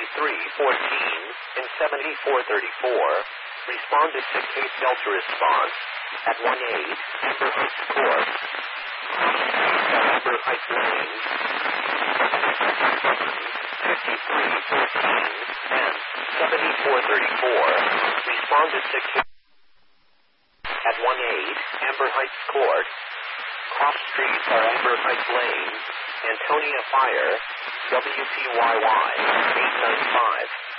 and 7434. Responded to case Delta response at 18 Amber Heights Court. Amber Heights Lane. 5314 and 7434. Responded to case at 18 Amber Heights Court. Cross Street or Amber Heights Lane. Antonia Fire. WPYY 895.